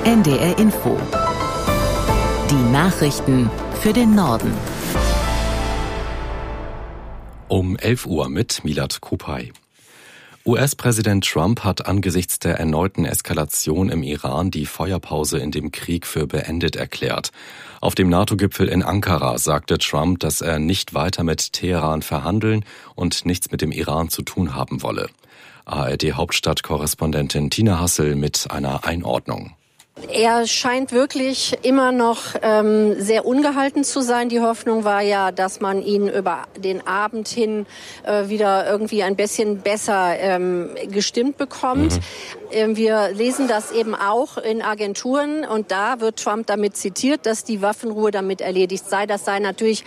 NDR Info. Die Nachrichten für den Norden. Um 11 Uhr mit Milad Kupay. US-Präsident Trump hat angesichts der erneuten Eskalation im Iran die Feuerpause in dem Krieg für beendet erklärt. Auf dem NATO-Gipfel in Ankara sagte Trump, dass er nicht weiter mit Teheran verhandeln und nichts mit dem Iran zu tun haben wolle. ARD-Hauptstadtkorrespondentin Tina Hassel mit einer Einordnung. Er scheint wirklich immer noch sehr ungehalten zu sein. Die Hoffnung war ja, dass man ihn über den Abend hin wieder irgendwie ein bisschen besser gestimmt bekommt. Wir lesen das eben auch in Agenturen und da wird Trump damit zitiert, dass die Waffenruhe damit erledigt sei. Das sei natürlich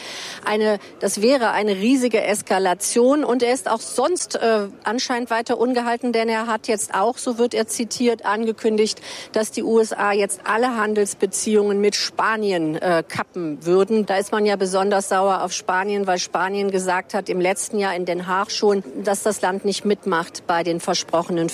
das wäre eine riesige Eskalation und er ist auch sonst anscheinend weiter ungehalten, denn er hat jetzt auch, so wird er zitiert, angekündigt, dass die USA jetzt alle Handelsbeziehungen mit Spanien kappen würden. Da ist man ja besonders sauer auf Spanien, weil Spanien gesagt hat im letzten Jahr in Den Haag schon, dass das Land nicht mitmacht bei den versprochenen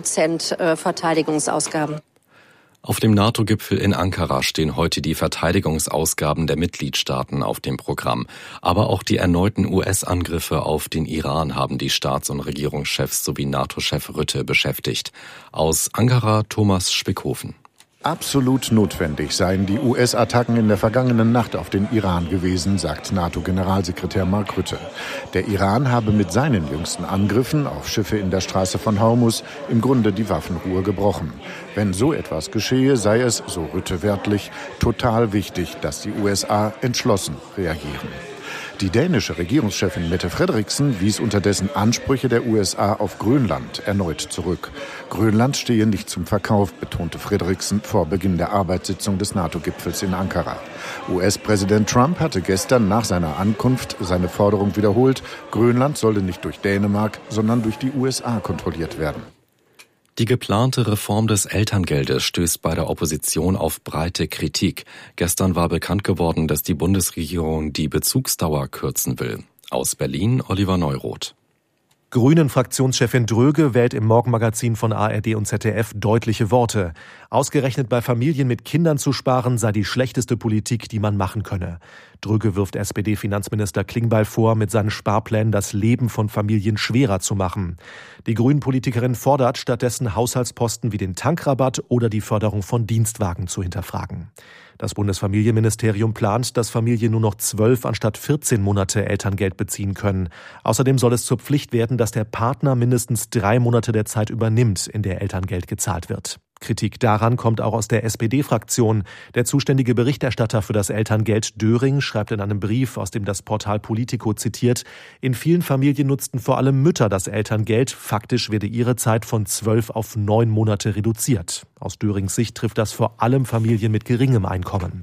5% Verteidigungsausgaben. Auf dem NATO-Gipfel in Ankara stehen heute die Verteidigungsausgaben der Mitgliedstaaten auf dem Programm. Aber auch die erneuten US-Angriffe auf den Iran haben die Staats- und Regierungschefs sowie NATO-Chef Rutte beschäftigt. Aus Ankara Thomas Spickhofen. Absolut notwendig seien die US-Attacken in der vergangenen Nacht auf den Iran gewesen, sagt NATO-Generalsekretär Mark Rutte. Der Iran habe mit seinen jüngsten Angriffen auf Schiffe in der Straße von Hormuz im Grunde die Waffenruhe gebrochen. Wenn so etwas geschehe, sei es, so Rutte wörtlich, total wichtig, dass die USA entschlossen reagieren. Die dänische Regierungschefin Mette Frederiksen wies unterdessen Ansprüche der USA auf Grönland erneut zurück. Grönland stehe nicht zum Verkauf, betonte Frederiksen vor Beginn der Arbeitssitzung des NATO-Gipfels in Ankara. US-Präsident Trump hatte gestern nach seiner Ankunft seine Forderung wiederholt, Grönland solle nicht durch Dänemark, sondern durch die USA kontrolliert werden. Die geplante Reform des Elterngeldes stößt bei der Opposition auf breite Kritik. Gestern war bekannt geworden, dass die Bundesregierung die Bezugsdauer kürzen will. Aus Berlin Oliver Neuroth. Grünen-Fraktionschefin Dröge wählt im Morgenmagazin von ARD und ZDF deutliche Worte. Ausgerechnet bei Familien mit Kindern zu sparen, sei die schlechteste Politik, die man machen könne. Dröge wirft SPD-Finanzminister Klingbeil vor, mit seinen Sparplänen das Leben von Familien schwerer zu machen. Die Grünen-Politikerin fordert stattdessen, Haushaltsposten wie den Tankrabatt oder die Förderung von Dienstwagen zu hinterfragen. Das Bundesfamilienministerium plant, dass Familien nur noch 12 anstatt 14 Monate Elterngeld beziehen können. Außerdem soll es zur Pflicht werden, dass der Partner mindestens 3 Monate der Zeit übernimmt, in der Elterngeld gezahlt wird. Kritik daran kommt auch aus der SPD-Fraktion. Der zuständige Berichterstatter für das Elterngeld Döring schreibt in einem Brief, aus dem das Portal Politico zitiert, in vielen Familien nutzten vor allem Mütter das Elterngeld. Faktisch werde ihre Zeit von 12 auf 9 Monate reduziert. Aus Dörings Sicht trifft das vor allem Familien mit geringem Einkommen.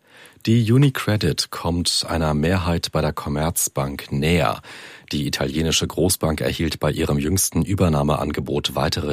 Die UniCredit kommt einer Mehrheit bei der Commerzbank näher. Die italienische Großbank erhielt bei ihrem jüngsten Übernahmeangebot weitere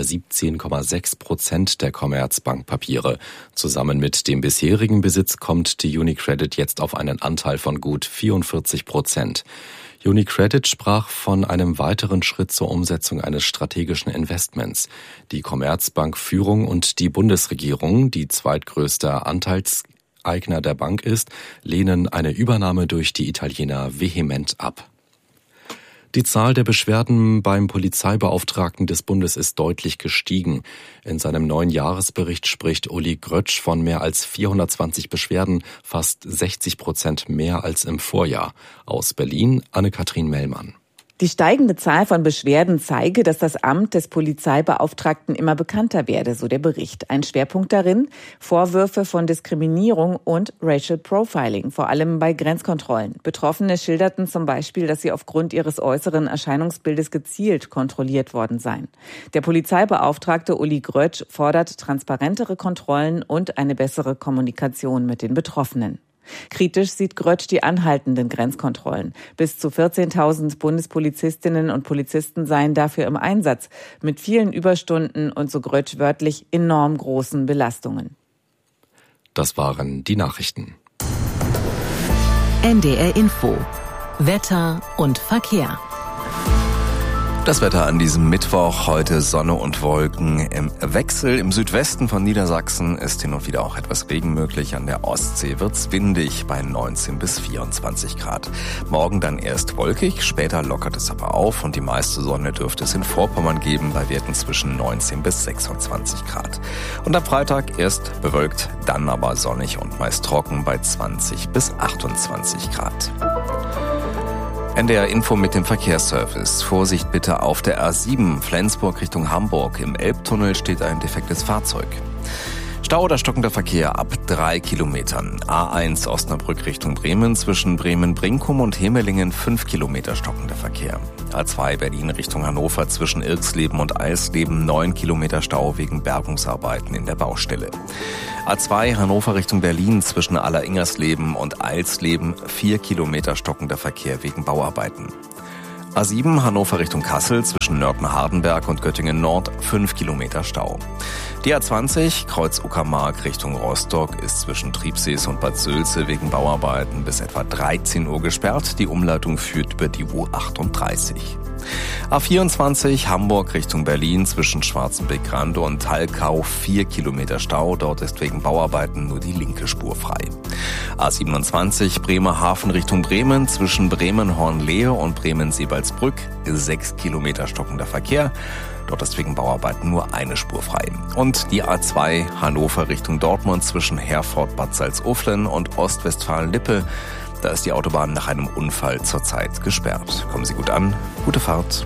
17,6% der Commerzbank-Papiere. Zusammen mit dem bisherigen Besitz kommt die UniCredit jetzt auf einen Anteil von gut 44%. UniCredit sprach von einem weiteren Schritt zur Umsetzung eines strategischen Investments. Die Commerzbank-Führung und die Bundesregierung, die zweitgrößte Anteilseigner der Bank ist, lehnen eine Übernahme durch die Italiener vehement ab. Die Zahl der Beschwerden beim Polizeibeauftragten des Bundes ist deutlich gestiegen. In seinem neuen Jahresbericht spricht Uli Grötsch von mehr als 420 Beschwerden, fast 60% mehr als im Vorjahr. Aus Berlin Anne-Kathrin Mellmann. Die steigende Zahl von Beschwerden zeige, dass das Amt des Polizeibeauftragten immer bekannter werde, so der Bericht. Ein Schwerpunkt darin: Vorwürfe von Diskriminierung und Racial Profiling, vor allem bei Grenzkontrollen. Betroffene schilderten zum Beispiel, dass sie aufgrund ihres äußeren Erscheinungsbildes gezielt kontrolliert worden seien. Der Polizeibeauftragte Uli Grötsch fordert transparentere Kontrollen und eine bessere Kommunikation mit den Betroffenen. Kritisch sieht Grötsch die anhaltenden Grenzkontrollen. Bis zu 14.000 Bundespolizistinnen und Polizisten seien dafür im Einsatz, mit vielen Überstunden und, so Grötsch wörtlich, enorm großen Belastungen. Das waren die Nachrichten. NDR Info. Wetter und Verkehr. Das Wetter an diesem Mittwoch, heute Sonne und Wolken im Wechsel. Im Südwesten von Niedersachsen ist hin und wieder auch etwas Regen möglich. An der Ostsee wird's windig bei 19 bis 24 Grad. Morgen dann erst wolkig, später lockert es aber auf und die meiste Sonne dürfte es in Vorpommern geben bei Werten zwischen 19 bis 26 Grad. Und am Freitag erst bewölkt, dann aber sonnig und meist trocken bei 20 bis 28 Grad. NDR Info mit dem Verkehrsservice. Vorsicht bitte auf der A7 Flensburg Richtung Hamburg. Im Elbtunnel steht ein defektes Fahrzeug. Stau oder stockender Verkehr ab 3 Kilometern. A1 Osnabrück Richtung Bremen zwischen Bremen-Brinkum und Hemelingen 5 Kilometer stockender Verkehr. A2 Berlin Richtung Hannover zwischen Irxleben und Eisleben 9 Kilometer Stau wegen Bergungsarbeiten in der Baustelle. A2 Hannover Richtung Berlin zwischen Alleringers-Leben und Eilsleben 4 Kilometer stockender Verkehr wegen Bauarbeiten. A7 Hannover Richtung Kassel zwischen Nörten-Hardenberg und Göttingen Nord 5 Kilometer Stau. Die A20 Kreuz Uckermark Richtung Rostock ist zwischen Triebsees und Bad Sülze wegen Bauarbeiten bis etwa 13 Uhr gesperrt. Die Umleitung führt über die U38. A24 Hamburg Richtung Berlin zwischen Schwarzenbeck-Rande und Thalkau 4 Kilometer Stau. Dort ist wegen Bauarbeiten nur die linke Spur frei. A27 Bremerhaven Richtung Bremen zwischen Bremen-Hornlehe und Bremen-Seebaldsbrück 6 Kilometer stockender Verkehr. Dort ist wegen Bauarbeiten nur eine Spur frei. Und die A2 Hannover Richtung Dortmund zwischen Herford-Bad Salzuflen und Ostwestfalen-Lippe. Da ist die Autobahn nach einem Unfall zurzeit gesperrt. Kommen Sie gut an. Gute Fahrt.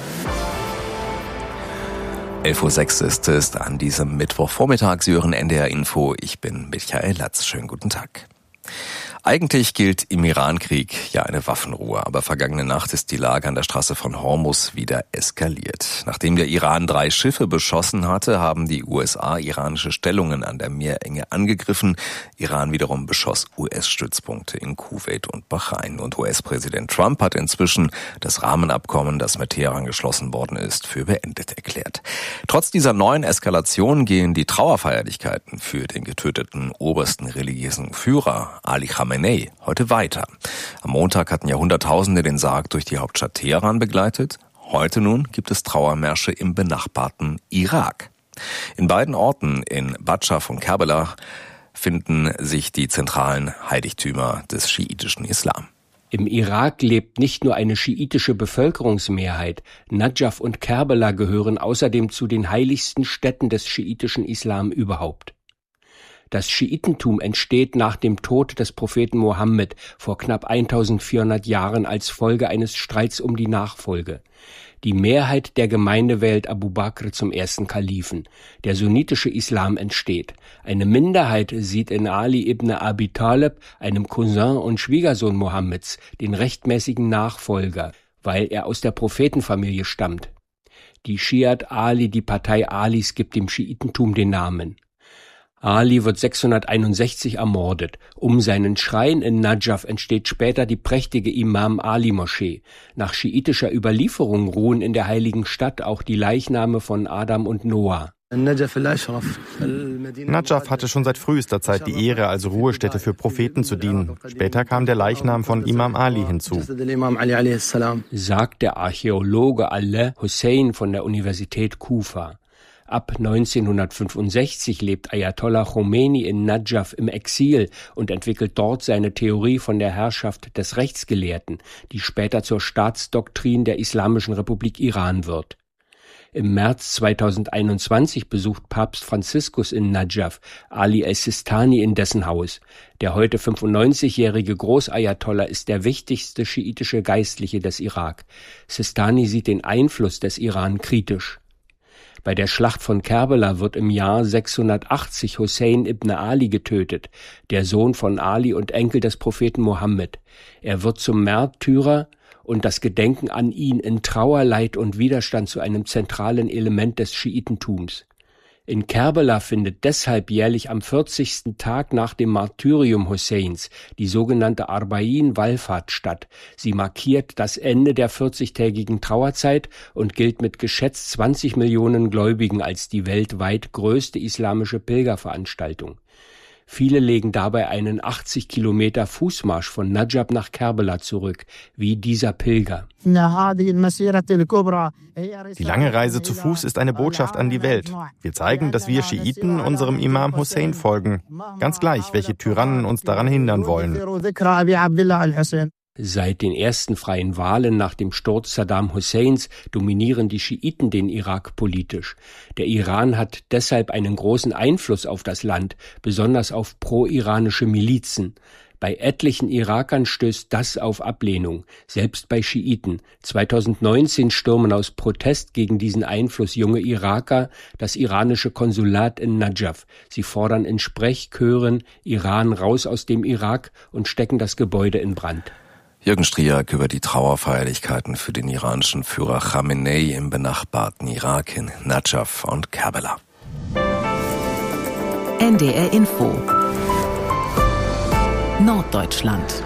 11.06 Uhr ist es an diesem Mittwochvormittag. Sie hören NDR Info. Ich bin Michael Latz. Schönen guten Tag. Eigentlich gilt im Irankrieg ja eine Waffenruhe, aber vergangene Nacht ist die Lage an der Straße von Hormuz wieder eskaliert. Nachdem der Iran 3 Schiffe beschossen hatte, haben die USA iranische Stellungen an der Meerenge angegriffen. Iran wiederum beschoss US-Stützpunkte in Kuwait und Bahrain. Und US-Präsident Trump hat inzwischen das Rahmenabkommen, das mit Teheran geschlossen worden ist, für beendet erklärt. Trotz dieser neuen Eskalation gehen die Trauerfeierlichkeiten für den getöteten obersten religiösen Führer Ali Khamenei heute weiter. Am Montag hatten ja Hunderttausende den Sarg durch die Hauptstadt Teheran begleitet. Heute nun gibt es Trauermärsche im benachbarten Irak. In beiden Orten, in Badschaf und Kerbela, finden sich die zentralen Heiligtümer des schiitischen Islam. Im Irak lebt nicht nur eine schiitische Bevölkerungsmehrheit. Najaf und Kerbela gehören außerdem zu den heiligsten Städten des schiitischen Islam überhaupt. Das Schiitentum entsteht nach dem Tod des Propheten Mohammed vor knapp 1400 Jahren als Folge eines Streits um die Nachfolge. Die Mehrheit der Gemeinde wählt Abu Bakr zum ersten Kalifen. Der sunnitische Islam entsteht. Eine Minderheit sieht in Ali ibn Abi Talib, einem Cousin und Schwiegersohn Mohammeds, den rechtmäßigen Nachfolger, weil er aus der Prophetenfamilie stammt. Die Schiat Ali, die Partei Alis, gibt dem Schiitentum den Namen. Ali wird 661 ermordet. Um seinen Schrein in Najaf entsteht später die prächtige Imam-Ali-Moschee. Nach schiitischer Überlieferung ruhen in der heiligen Stadt auch die Leichname von Adam und Noah. Najaf hatte schon seit frühester Zeit die Ehre, als Ruhestätte für Propheten zu dienen. Später kam der Leichnam von Imam Ali hinzu, sagt der Archäologe Allah Hussein von der Universität Kufa. Ab 1965 lebt Ayatollah Khomeini in Najaf im Exil und entwickelt dort seine Theorie von der Herrschaft des Rechtsgelehrten, die später zur Staatsdoktrin der Islamischen Republik Iran wird. Im März 2021 besucht Papst Franziskus in Najaf Ali el-Sistani in dessen Haus. Der heute 95-jährige Großayatollah ist der wichtigste schiitische Geistliche des Irak. Sistani sieht den Einfluss des Iran kritisch. Bei der Schlacht von Kerbela wird im Jahr 680 Hussein ibn Ali getötet, der Sohn von Ali und Enkel des Propheten Mohammed. Er wird zum Märtyrer und das Gedenken an ihn in Trauer, Leid und Widerstand zu einem zentralen Element des Schiitentums. In Kerbela findet deshalb jährlich am 40. Tag nach dem Martyrium Husseins die sogenannte Arba'in-Wallfahrt statt. Sie markiert das Ende der 40-tägigen Trauerzeit und gilt mit geschätzt 20 Millionen Gläubigen als die weltweit größte islamische Pilgerveranstaltung. Viele legen dabei einen 80 Kilometer Fußmarsch von Najaf nach Kerbela zurück, wie dieser Pilger. Die lange Reise zu Fuß ist eine Botschaft an die Welt. Wir zeigen, dass wir Schiiten unserem Imam Hussein folgen. Ganz gleich, welche Tyrannen uns daran hindern wollen. Seit den ersten freien Wahlen nach dem Sturz Saddam Husseins dominieren die Schiiten den Irak politisch. Der Iran hat deshalb einen großen Einfluss auf das Land, besonders auf pro-iranische Milizen. Bei etlichen Irakern stößt das auf Ablehnung, selbst bei Schiiten. 2019 stürmen aus Protest gegen diesen Einfluss junge Iraker das iranische Konsulat in Najaf. Sie fordern in Sprechchören Iran raus aus dem Irak und stecken das Gebäude in Brand. Jürgen Striak über die Trauerfeierlichkeiten für den iranischen Führer Khamenei im benachbarten Irak in Najaf und Kerbela. NDR Info Norddeutschland.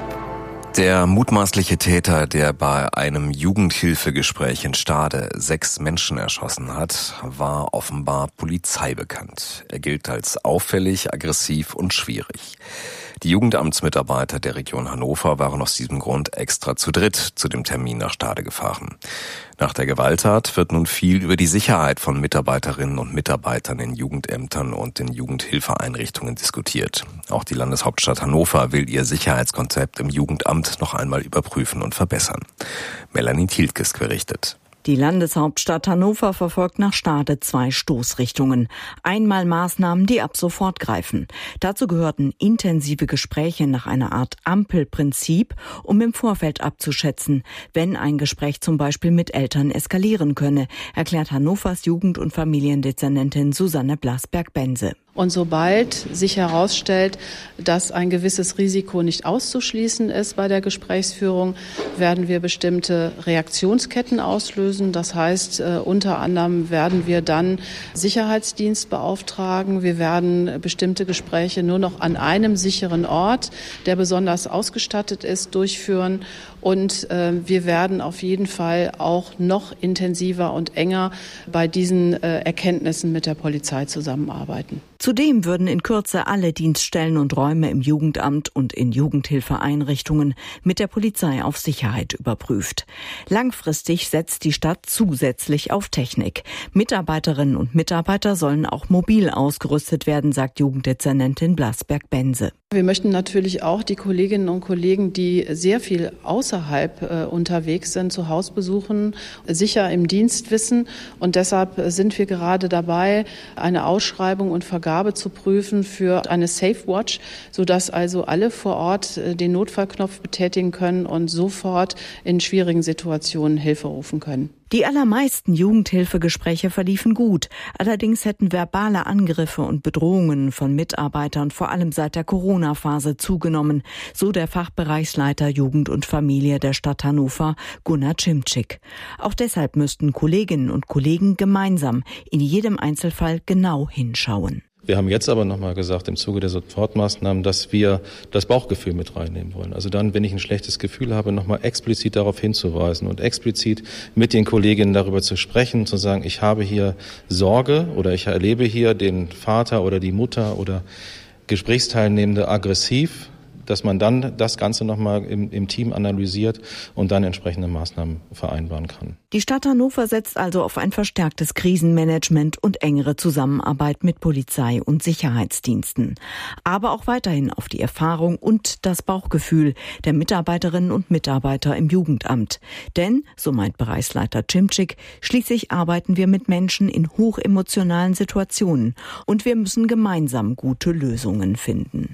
Der mutmaßliche Täter, der bei einem Jugendhilfegespräch in Stade 6 Menschen erschossen hat, war offenbar polizeibekannt. Er gilt als auffällig, aggressiv und schwierig. Die Jugendamtsmitarbeiter der Region Hannover waren aus diesem Grund extra zu dritt zu dem Termin nach Stade gefahren. Nach der Gewalttat wird nun viel über die Sicherheit von Mitarbeiterinnen und Mitarbeitern in Jugendämtern und in Jugendhilfeeinrichtungen diskutiert. Auch die Landeshauptstadt Hannover will ihr Sicherheitskonzept im Jugendamt noch einmal überprüfen und verbessern. Melanie Thielkes berichtet. Die Landeshauptstadt Hannover verfolgt nach Stade 2 Stoßrichtungen. Einmal Maßnahmen, die ab sofort greifen. Dazu gehörten intensive Gespräche nach einer Art Ampelprinzip, um im Vorfeld abzuschätzen, wenn ein Gespräch zum Beispiel mit Eltern eskalieren könne, erklärt Hannovers Jugend- und Familiendezernentin Susanne Blasberg-Bense. Und sobald sich herausstellt, dass ein gewisses Risiko nicht auszuschließen ist bei der Gesprächsführung, werden wir bestimmte Reaktionsketten auslösen. Das heißt, unter anderem werden wir dann Sicherheitsdienst beauftragen. Wir werden bestimmte Gespräche nur noch an einem sicheren Ort, der besonders ausgestattet ist, durchführen. Und wir werden auf jeden Fall auch noch intensiver und enger bei diesen Erkenntnissen mit der Polizei zusammenarbeiten. Zudem würden in Kürze alle Dienststellen und Räume im Jugendamt und in Jugendhilfeeinrichtungen mit der Polizei auf Sicherheit überprüft. Langfristig setzt die Stadt zusätzlich auf Technik. Mitarbeiterinnen und Mitarbeiter sollen auch mobil ausgerüstet werden, sagt Jugenddezernentin Blasberg-Bense. Wir möchten natürlich auch die Kolleginnen und Kollegen, die sehr viel außerhalb unterwegs sind, zu Hausbesuchen sicher im Dienst wissen. Und deshalb sind wir gerade dabei, eine Ausschreibung und Vergabe zu prüfen für eine Safe Watch, sodass also alle vor Ort den Notfallknopf betätigen können und sofort in schwierigen Situationen Hilfe rufen können. Die allermeisten Jugendhilfegespräche verliefen gut. Allerdings hätten verbale Angriffe und Bedrohungen von Mitarbeitern vor allem seit der Corona-Phase zugenommen, so der Fachbereichsleiter Jugend und Familie der Stadt Hannover, Gunnar Cimcik. Auch deshalb müssten Kolleginnen und Kollegen gemeinsam in jedem Einzelfall genau hinschauen. Wir haben jetzt aber nochmal gesagt, im Zuge der Sofortmaßnahmen, dass wir das Bauchgefühl mit reinnehmen wollen. Also dann, wenn ich ein schlechtes Gefühl habe, nochmal explizit darauf hinzuweisen und explizit mit den Kolleginnen darüber zu sprechen, zu sagen, ich habe hier Sorge oder ich erlebe hier den Vater oder die Mutter oder Gesprächsteilnehmende aggressiv, dass man dann das Ganze nochmal im Team analysiert und dann entsprechende Maßnahmen vereinbaren kann. Die Stadt Hannover setzt also auf ein verstärktes Krisenmanagement und engere Zusammenarbeit mit Polizei und Sicherheitsdiensten. Aber auch weiterhin auf die Erfahrung und das Bauchgefühl der Mitarbeiterinnen und Mitarbeiter im Jugendamt. Denn, so meint Bereichsleiter Cimcik, schließlich arbeiten wir mit Menschen in hochemotionalen Situationen und wir müssen gemeinsam gute Lösungen finden.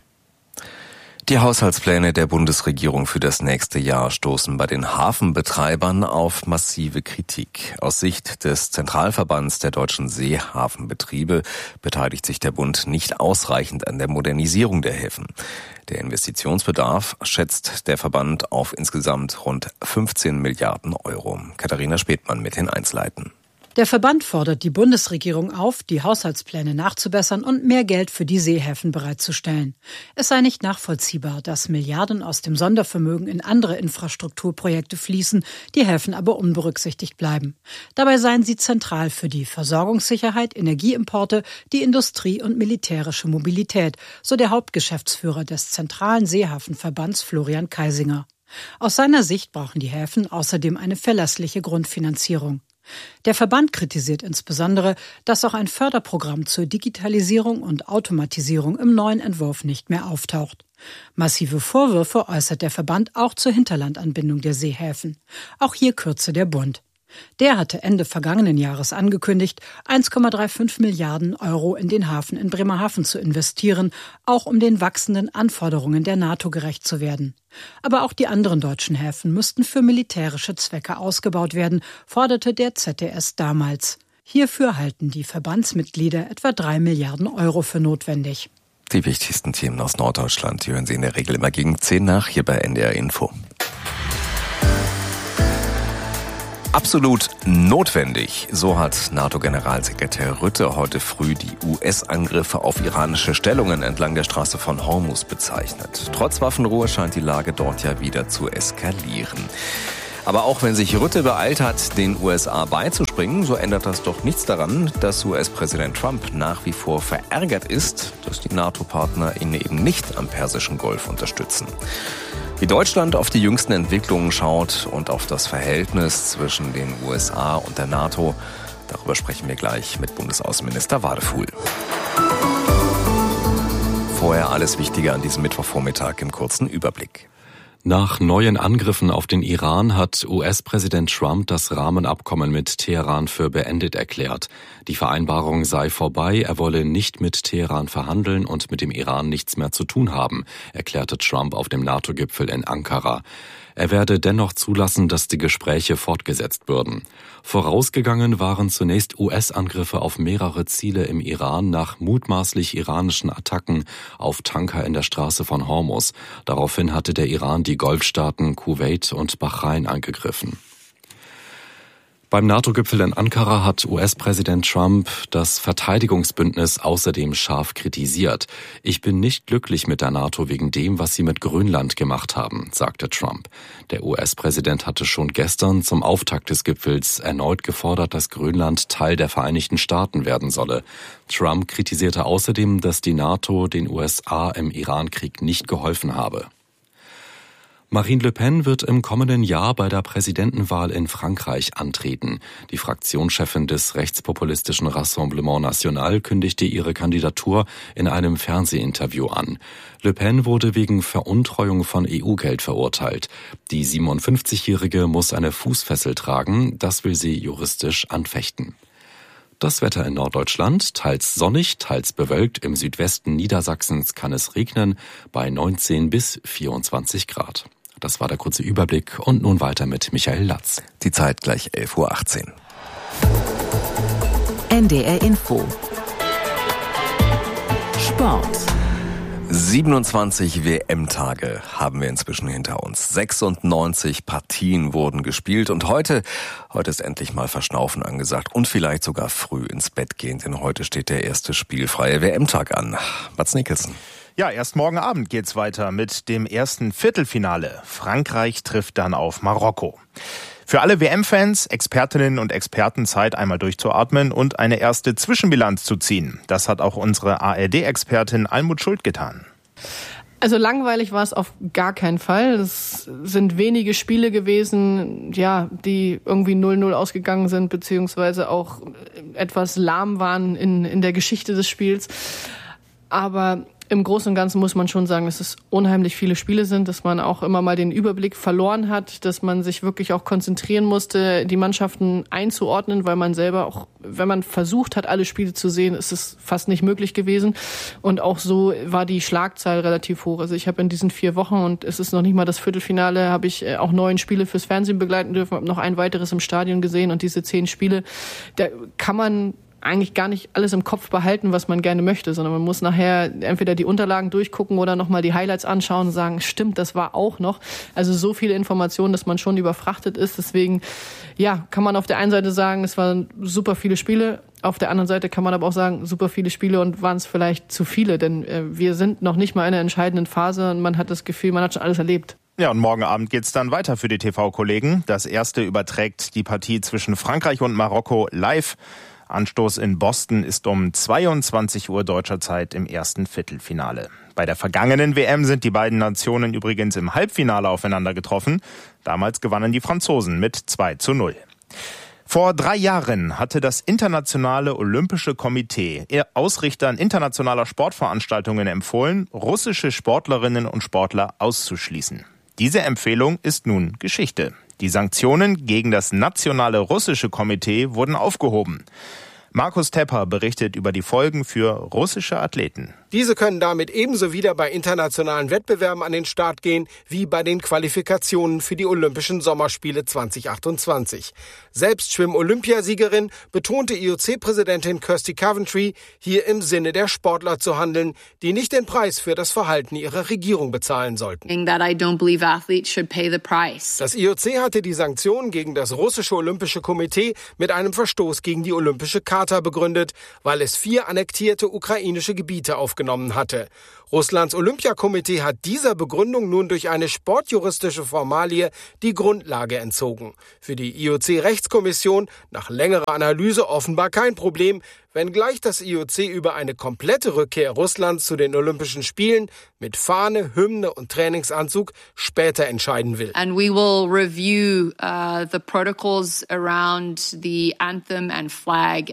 Die Haushaltspläne der Bundesregierung für das nächste Jahr stoßen bei den Hafenbetreibern auf massive Kritik. Aus Sicht des Zentralverbands der deutschen Seehafenbetriebe beteiligt sich der Bund nicht ausreichend an der Modernisierung der Häfen. Der Investitionsbedarf schätzt der Verband auf insgesamt rund 15 Milliarden Euro. Katharina Spätmann mit den Einzelheiten. Der Verband fordert die Bundesregierung auf, die Haushaltspläne nachzubessern und mehr Geld für die Seehäfen bereitzustellen. Es sei nicht nachvollziehbar, dass Milliarden aus dem Sondervermögen in andere Infrastrukturprojekte fließen, die Häfen aber unberücksichtigt bleiben. Dabei seien sie zentral für die Versorgungssicherheit, Energieimporte, die Industrie und militärische Mobilität, so der Hauptgeschäftsführer des Zentralen Seehafenverbands Florian Kaisinger. Aus seiner Sicht brauchen die Häfen außerdem eine verlässliche Grundfinanzierung. Der Verband kritisiert insbesondere, dass auch ein Förderprogramm zur Digitalisierung und Automatisierung im neuen Entwurf nicht mehr auftaucht. Massive Vorwürfe äußert der Verband auch zur Hinterlandanbindung der Seehäfen. Auch hier kürze der Bund. Der hatte Ende vergangenen Jahres angekündigt, 1,35 Milliarden Euro in den Hafen in Bremerhaven zu investieren, auch um den wachsenden Anforderungen der NATO gerecht zu werden. Aber auch die anderen deutschen Häfen müssten für militärische Zwecke ausgebaut werden, forderte der ZDS damals. Hierfür halten die Verbandsmitglieder etwa 3 Milliarden Euro für notwendig. Die wichtigsten Themen aus Norddeutschland, die hören Sie in der Regel immer gegen 10 nach, hier bei NDR Info. Absolut notwendig, so hat NATO-Generalsekretär Rutte heute früh die US-Angriffe auf iranische Stellungen entlang der Straße von Hormuz bezeichnet. Trotz Waffenruhe scheint die Lage dort ja wieder zu eskalieren. Aber auch wenn sich Rutte beeilt hat, den USA beizuspringen, so ändert das doch nichts daran, dass US-Präsident Trump nach wie vor verärgert ist, dass die NATO-Partner ihn eben nicht am Persischen Golf unterstützen. Wie Deutschland auf die jüngsten Entwicklungen schaut und auf das Verhältnis zwischen den USA und der NATO, darüber sprechen wir gleich mit Bundesaußenminister Wadefuhl. Vorher alles Wichtige an diesem Mittwochvormittag im kurzen Überblick. Nach neuen Angriffen auf den Iran hat US-Präsident Trump das Rahmenabkommen mit Teheran für beendet erklärt. Die Vereinbarung sei vorbei, er wolle nicht mit Teheran verhandeln und mit dem Iran nichts mehr zu tun haben, erklärte Trump auf dem NATO-Gipfel in Ankara. Er werde dennoch zulassen, dass die Gespräche fortgesetzt würden. Vorausgegangen waren zunächst US-Angriffe auf mehrere Ziele im Iran nach mutmaßlich iranischen Attacken auf Tanker in der Straße von Hormuz. Daraufhin hatte der Iran die Golfstaaten Kuwait und Bahrain angegriffen. Beim NATO-Gipfel in Ankara hat US-Präsident Trump das Verteidigungsbündnis außerdem scharf kritisiert. Ich bin nicht glücklich mit der NATO wegen dem, was sie mit Grönland gemacht haben, sagte Trump. Der US-Präsident hatte schon gestern zum Auftakt des Gipfels erneut gefordert, dass Grönland Teil der Vereinigten Staaten werden solle. Trump kritisierte außerdem, dass die NATO den USA im Iran-Krieg nicht geholfen habe. Marine Le Pen wird im kommenden Jahr bei der Präsidentenwahl in Frankreich antreten. Die Fraktionschefin des rechtspopulistischen Rassemblement National kündigte ihre Kandidatur in einem Fernsehinterview an. Le Pen wurde wegen Veruntreuung von EU-Geld verurteilt. Die 57-Jährige muss eine Fußfessel tragen, das will sie juristisch anfechten. Das Wetter in Norddeutschland, teils sonnig, teils bewölkt. Im Südwesten Niedersachsens kann es regnen bei 19 bis 24 Grad. Das war der kurze Überblick und nun weiter mit Michael Latz. Die Zeit gleich 11.18 Uhr. NDR Info. Sport. 27 WM-Tage haben wir inzwischen hinter uns. 96 Partien wurden gespielt und heute ist endlich mal Verschnaufen angesagt und vielleicht sogar früh ins Bett gehen, denn heute steht der erste spielfreie WM-Tag an. Mats Nicholson. Ja, erst morgen Abend geht's weiter mit dem ersten Viertelfinale. Frankreich trifft dann auf Marokko. Für alle WM-Fans, Expertinnen und Experten Zeit, einmal durchzuatmen und eine erste Zwischenbilanz zu ziehen. Das hat auch unsere ARD-Expertin Almut Schuld getan. Also langweilig war es auf gar keinen Fall. Es sind wenige Spiele gewesen, ja, die irgendwie 0-0 ausgegangen sind, beziehungsweise auch etwas lahm waren in der Geschichte des Spiels. Aber im Großen und Ganzen muss man schon sagen, dass es unheimlich viele Spiele sind, dass man auch immer mal den Überblick verloren hat, dass man sich wirklich auch konzentrieren musste, die Mannschaften einzuordnen, weil man selber auch, wenn man versucht hat, alle Spiele zu sehen, ist es fast nicht möglich gewesen. Und auch so war die Schlagzahl relativ hoch. Also ich habe in diesen 4 Wochen, und es ist noch nicht mal das Viertelfinale, habe ich auch 9 Spiele fürs Fernsehen begleiten dürfen, habe noch ein weiteres im Stadion gesehen und diese 10 Spiele, da kann man eigentlich gar nicht alles im Kopf behalten, was man gerne möchte, sondern man muss nachher entweder die Unterlagen durchgucken oder nochmal die Highlights anschauen und sagen, stimmt, das war auch noch. Also so viele Informationen, dass man schon überfrachtet ist. Deswegen, ja, kann man auf der einen Seite sagen, es waren super viele Spiele. Auf der anderen Seite kann man aber auch sagen, super viele Spiele und waren es vielleicht zu viele, denn wir sind noch nicht mal in der entscheidenden Phase und man hat das Gefühl, man hat schon alles erlebt. Ja, und morgen Abend geht's dann weiter für die TV-Kollegen. Das erste überträgt die Partie zwischen Frankreich und Marokko live. Anstoß in Boston ist um 22 Uhr deutscher Zeit im ersten Viertelfinale. Bei der vergangenen WM sind die beiden Nationen übrigens im Halbfinale aufeinander getroffen. Damals gewannen die Franzosen mit 2:0. Vor 3 Jahren hatte das Internationale Olympische Komitee Ausrichtern internationaler Sportveranstaltungen empfohlen, russische Sportlerinnen und Sportler auszuschließen. Diese Empfehlung ist nun Geschichte. Die Sanktionen gegen das nationale russische Komitee wurden aufgehoben. Markus Tepper berichtet über die Folgen für russische Athleten. Diese können damit ebenso wieder bei internationalen Wettbewerben an den Start gehen, wie bei den Qualifikationen für die Olympischen Sommerspiele 2028. Selbst Schwimm-Olympiasiegerin betonte IOC-Präsidentin Kirsty Coventry, hier im Sinne der Sportler zu handeln, die nicht den Preis für das Verhalten ihrer Regierung bezahlen sollten. Das IOC hatte die Sanktionen gegen das russische Olympische Komitee mit einem Verstoß gegen die Olympische Charta begründet, weil es 4 annektierte ukrainische Gebiete aufgenommen hatte. Russlands Olympiakomitee hat dieser Begründung nun durch eine sportjuristische Formalie die Grundlage entzogen. Für die IOC-Rechtskommission nach längerer Analyse offenbar kein Problem, wenngleich das IOC über eine komplette Rückkehr Russlands zu den Olympischen Spielen mit Fahne, Hymne und Trainingsanzug später entscheiden will. And we will review the protocols around the anthem and flag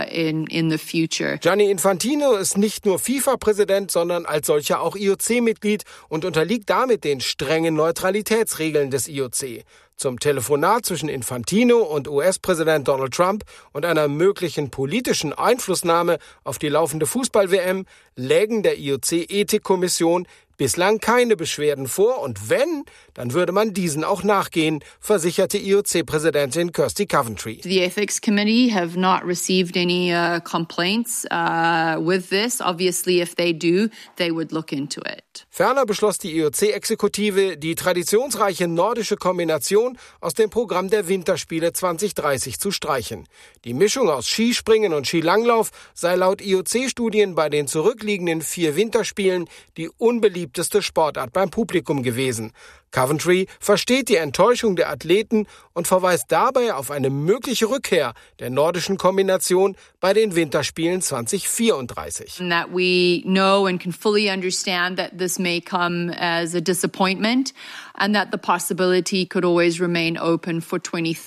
in the future. Gianni Infantino ist nicht nur FIFA-Präsident, sondern als solcher auch IOC-Mitglied und unterliegt damit den strengen Neutralitätsregeln des IOC. Zum Telefonat zwischen Infantino und US-Präsident Donald Trump und einer möglichen politischen Einflussnahme auf die laufende Fußball-WM lägen der IOC-Ethikkommission bislang keine Beschwerden vor und wenn, dann würde man diesen auch nachgehen, versicherte IOC-Präsidentin Kirsty Coventry. The Ethics Committee have not received any complaints with this. Obviously, if they do, they would look into it. Ferner beschloss die IOC-Exekutive, die traditionsreiche nordische Kombination aus dem Programm der Winterspiele 2030 zu streichen. Die Mischung aus Skispringen und Skilanglauf sei laut IOC-Studien bei den zurückliegenden 4 Winterspielen die unbeliebteste Sportart beim Publikum gewesen. Coventry versteht die Enttäuschung der Athleten und verweist dabei auf eine mögliche Rückkehr der nordischen Kombination bei den Winterspielen 2034. That we know and can fully understand that this may come as a disappointment and that the possibility could always remain open for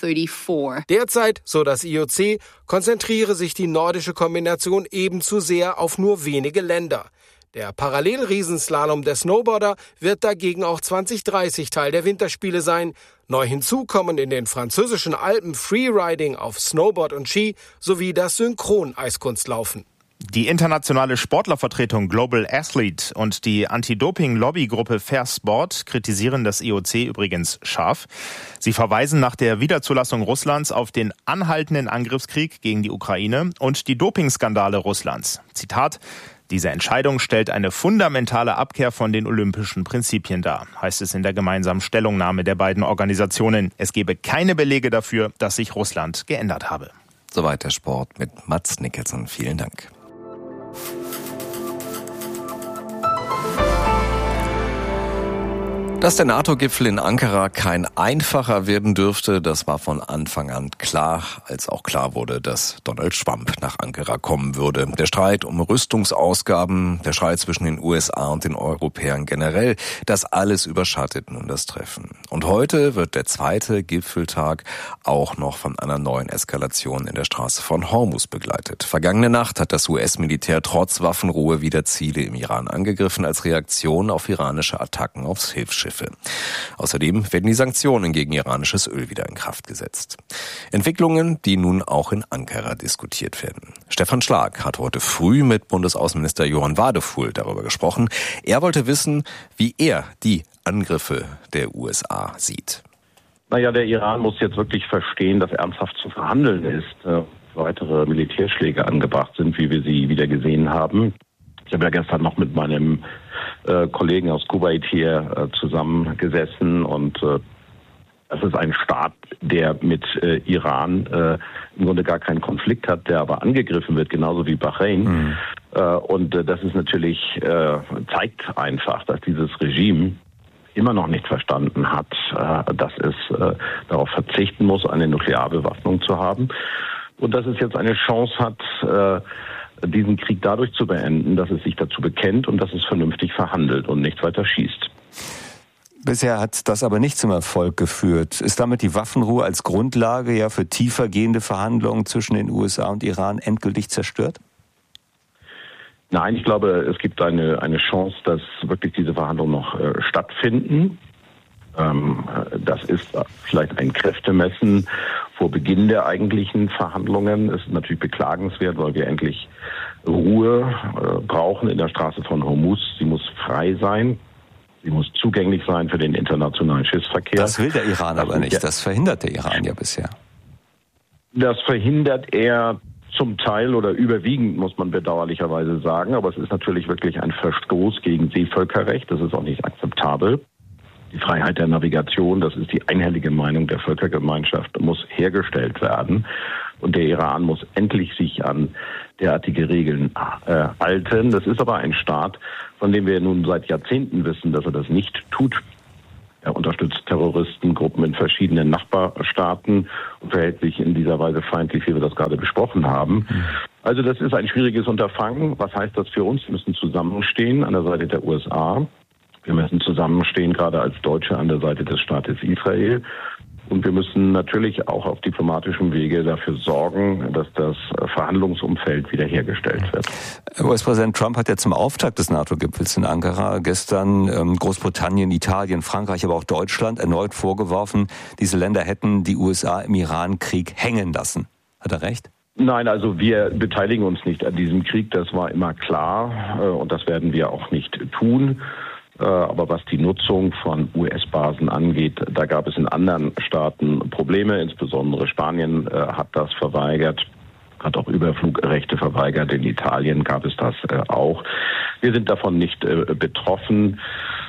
2034. Derzeit, so das IOC, konzentriere sich die nordische Kombination eben zu sehr auf nur wenige Länder. Der Parallelriesenslalom der Snowboarder wird dagegen auch 2030 Teil der Winterspiele sein. Neu hinzu kommen in den französischen Alpen Freeriding auf Snowboard und Ski sowie das Synchron-Eiskunstlaufen. Die internationale Sportlervertretung Global Athlete und die Anti-Doping-Lobbygruppe Fair Sport kritisieren das IOC übrigens scharf. Sie verweisen nach der Wiederzulassung Russlands auf den anhaltenden Angriffskrieg gegen die Ukraine und die Dopingskandale Russlands. Zitat: Diese Entscheidung stellt eine fundamentale Abkehr von den olympischen Prinzipien dar, heißt es in der gemeinsamen Stellungnahme der beiden Organisationen. Es gebe keine Belege dafür, dass sich Russland geändert habe. Soweit der Sport mit Mats Nicholson. Vielen Dank. Dass der NATO-Gipfel in Ankara kein einfacher werden dürfte, das war von Anfang an klar, als auch klar wurde, dass Donald Trump nach Ankara kommen würde. Der Streit um Rüstungsausgaben, der Streit zwischen den USA und den Europäern generell, das alles überschattet nun das Treffen. Und heute wird der zweite Gipfeltag auch noch von einer neuen Eskalation in der Straße von Hormuz begleitet. Vergangene Nacht hat das US-Militär trotz Waffenruhe wieder Ziele im Iran angegriffen als Reaktion auf iranische Attacken aufs Hilfsschiff. Außerdem werden die Sanktionen gegen iranisches Öl wieder in Kraft gesetzt. Entwicklungen, die nun auch in Ankara diskutiert werden. Stefan Schlag hat heute früh mit Bundesaußenminister Johann Wadefuhl darüber gesprochen. Er wollte wissen, wie er die Angriffe der USA sieht. Naja, der Iran muss jetzt wirklich verstehen, dass ernsthaft zu verhandeln ist. weitere Militärschläge angebracht sind, wie wir sie wieder gesehen haben. Ich habe ja gestern noch mit meinem Kollegen aus Kuwait hier zusammengesessen und das ist ein Staat, der mit Iran im Grunde gar keinen Konflikt hat, der aber angegriffen wird, genauso wie Bahrain. Und das ist natürlich, zeigt einfach, dass dieses Regime immer noch nicht verstanden hat, dass es darauf verzichten muss, eine Nuklearbewaffnung zu haben. Und dass es jetzt eine Chance hat, diesen Krieg dadurch zu beenden, dass es sich dazu bekennt und dass es vernünftig verhandelt und nicht weiter schießt. Bisher hat das aber nicht zum Erfolg geführt. Ist damit die Waffenruhe als Grundlage ja für tiefergehende Verhandlungen zwischen den USA und Iran endgültig zerstört? Nein, ich glaube, es gibt eine Chance, dass wirklich diese Verhandlungen noch stattfinden. Das ist vielleicht ein Kräftemessen vor Beginn der eigentlichen Verhandlungen. Es ist natürlich beklagenswert, weil wir endlich Ruhe brauchen in der Straße von Hormuz. Sie muss frei sein. Sie muss zugänglich sein für den internationalen Schiffsverkehr. Das will der Iran aber nicht. Das verhindert der Iran ja bisher. Das verhindert er zum Teil oder überwiegend, muss man bedauerlicherweise sagen. Aber es ist natürlich wirklich ein Verstoß gegen Seevölkerrecht. Das ist auch nicht akzeptabel. Die Freiheit der Navigation, das ist die einhellige Meinung der Völkergemeinschaft, muss hergestellt werden. Und der Iran muss endlich sich an derartige Regeln halten. Das ist aber ein Staat, von dem wir nun seit Jahrzehnten wissen, dass er das nicht tut. Er unterstützt Terroristengruppen in verschiedenen Nachbarstaaten und verhält sich in dieser Weise feindlich, wie wir das gerade besprochen haben. Also das ist ein schwieriges Unterfangen. Was heißt das für uns? Wir müssen zusammenstehen an der Seite der USA. Wir müssen zusammenstehen, gerade als Deutsche, an der Seite des Staates Israel. Und wir müssen natürlich auch auf diplomatischem Wege dafür sorgen, dass das Verhandlungsumfeld wiederhergestellt wird. US-Präsident Trump hat ja zum Auftakt des NATO-Gipfels in Ankara gestern Großbritannien, Italien, Frankreich, aber auch Deutschland erneut vorgeworfen, diese Länder hätten die USA im Iran-Krieg hängen lassen. Hat er recht? Nein, also wir beteiligen uns nicht an diesem Krieg. Das war immer klar und das werden wir auch nicht tun. Aber was die Nutzung von US-Basen angeht, da gab es in anderen Staaten Probleme. Insbesondere Spanien hat das verweigert, hat auch Überflugrechte verweigert. In Italien gab es das auch. Wir sind davon nicht betroffen.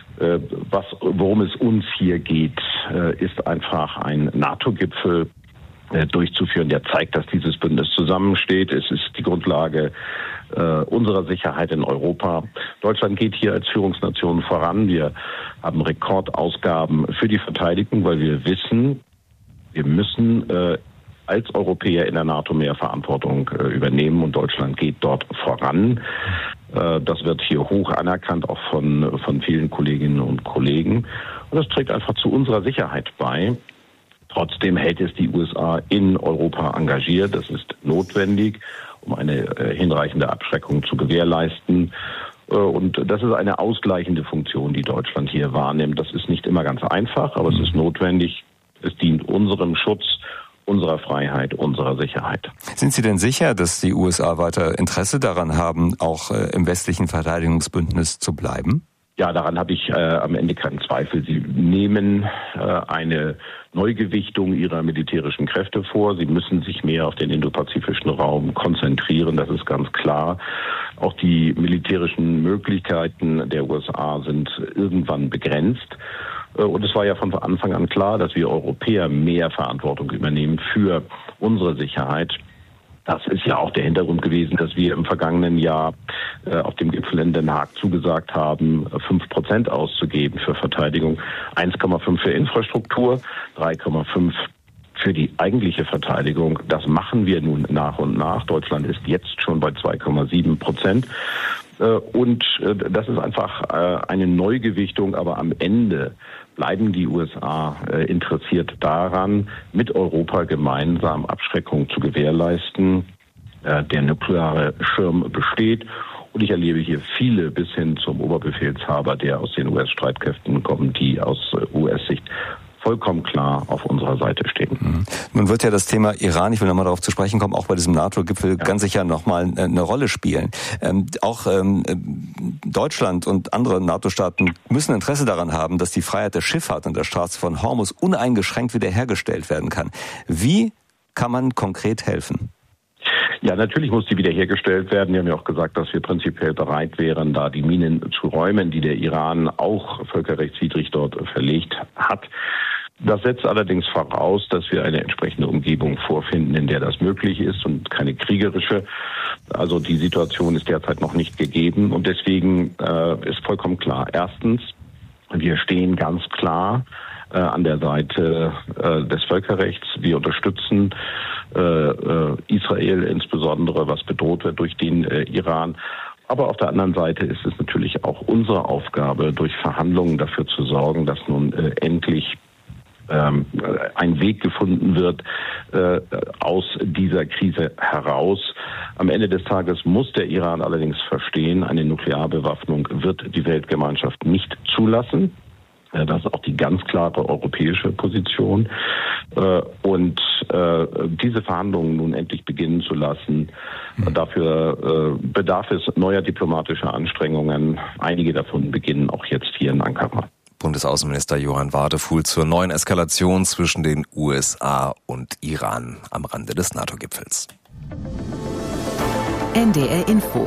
Worum es uns hier geht, ist einfach ein NATO-Gipfel durchzuführen, der zeigt, dass dieses Bündnis zusammensteht. Es ist die Grundlage unserer Sicherheit in Europa. Deutschland geht hier als Führungsnation voran. Wir haben Rekordausgaben für die Verteidigung, weil wir wissen, wir müssen als Europäer in der NATO mehr Verantwortung übernehmen und Deutschland geht dort voran. Das wird hier hoch anerkannt, auch von vielen Kolleginnen und Kollegen. Und das trägt einfach zu unserer Sicherheit bei. Trotzdem hält es die USA in Europa engagiert. Das ist notwendig, um eine hinreichende Abschreckung zu gewährleisten. Und das ist eine ausgleichende Funktion, die Deutschland hier wahrnimmt. Das ist nicht immer ganz einfach, aber es ist notwendig. Es dient unserem Schutz, unserer Freiheit, unserer Sicherheit. Sind Sie denn sicher, dass die USA weiter Interesse daran haben, auch im westlichen Verteidigungsbündnis zu bleiben? Ja, daran habe ich am Ende keinen Zweifel. Sie nehmen eine Neugewichtung ihrer militärischen Kräfte vor. Sie müssen sich mehr auf den indopazifischen Raum konzentrieren, das ist ganz klar. Auch die militärischen Möglichkeiten der USA sind irgendwann begrenzt. Und es war ja von Anfang an klar, dass wir Europäer mehr Verantwortung übernehmen für unsere Sicherheit. Das ist ja auch der Hintergrund gewesen, dass wir im vergangenen Jahr auf dem Gipfel in Den Haag zugesagt haben, 5% auszugeben für Verteidigung, 1,5 für Infrastruktur, 3,5 für die eigentliche Verteidigung. Das machen wir nun nach und nach. Deutschland ist jetzt schon bei 2,7%. Und das ist einfach eine Neugewichtung, aber am Ende bleiben die USA interessiert daran, mit Europa gemeinsam Abschreckung zu gewährleisten. Der nukleare Schirm besteht und ich erlebe hier viele bis hin zum Oberbefehlshaber, der aus den US-Streitkräften kommt, die aus US-Sicht vollkommen klar auf unserer Seite stehen. Nun wird ja das Thema Iran, ich will nochmal darauf zu sprechen kommen, auch bei diesem NATO-Gipfel ganz sicher nochmal eine Rolle spielen. Auch Deutschland und andere NATO-Staaten müssen Interesse daran haben, dass die Freiheit der Schifffahrt an der Straße von Hormuz uneingeschränkt wiederhergestellt werden kann. Wie kann man konkret helfen? Ja, natürlich muss die wiederhergestellt werden. Wir haben ja auch gesagt, dass wir prinzipiell bereit wären, da die Minen zu räumen, die der Iran auch völkerrechtswidrig dort verlegt hat. Das setzt allerdings voraus, dass wir eine entsprechende Umgebung vorfinden, in der das möglich ist und keine kriegerische. Also die Situation ist derzeit noch nicht gegeben und deswegen ist vollkommen klar. Erstens, wir stehen ganz klar an der Seite des Völkerrechts. Wir unterstützen Israel insbesondere, was bedroht wird durch den Iran. Aber auf der anderen Seite ist es natürlich auch unsere Aufgabe, durch Verhandlungen dafür zu sorgen, dass nun endlich ein Weg gefunden wird aus dieser Krise heraus. Am Ende des Tages muss der Iran allerdings verstehen, eine Nuklearbewaffnung wird die Weltgemeinschaft nicht zulassen. Das ist auch die ganz klare europäische Position. Und diese Verhandlungen nun endlich beginnen zu lassen, dafür bedarf es neuer diplomatischer Anstrengungen. Einige davon beginnen auch jetzt hier in Ankara. Bundesaußenminister Johann Wadefuhl zur neuen Eskalation zwischen den USA und Iran am Rande des NATO-Gipfels. NDR Info.